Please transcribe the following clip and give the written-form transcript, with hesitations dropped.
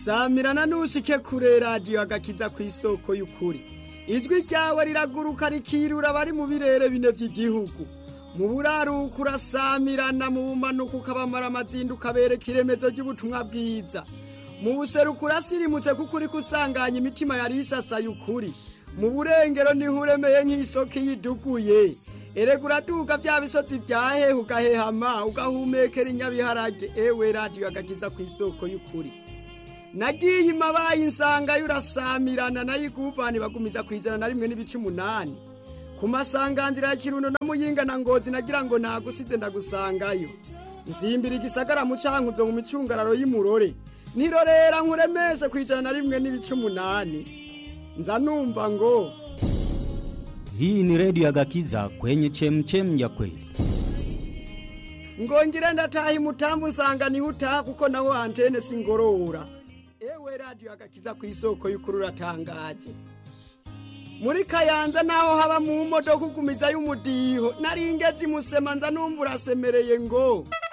samirana nushike kure radio agakiza kw'isoko y'ukuri. Ijwi ryawe riraguruka rikirura bari mu birere bine vy'igihugu. Mu buraruko urasamirana, mu bumanuko ukabamara amazinduka bereka iremezo ry'ubutumwa bwiza. Mu buseruko urasirimutse kuko uri kusanganya imitima yari ishashaye ukuri. Mu burengero niho uremeye nk'isoko yiduguye. Erega uraduga vya bisozi vyahehe ugahehama ugahumekera inyabiharage. Ewe radio agakiza kw'isoko y'ukuri. Nagiye imabaye insanga yurasamirana nayiguvani bagumiza kwijana na 1.8 ku masanganzira ya Kirundo na Muyinga na Ngozi nagira ngo nagusize ndagusangayo nsimbira igisagara mu cankuzo mu micungararo y'Imurore nirorera nkuremeshe kwijana na 1.8 nza numva ngo hii ni radio agakiza kwenye chemchem ya kweli. Ngongire ndatahi mutambu nsanga ni hutaha kuko naho antene singorora. Ewe radio agakiza kw'isoko y'ukuri uratangaje. Muri Kayanza naho haba mu modoka kugumiza y'umudiho naringeze musema nza numva urasemereye ngo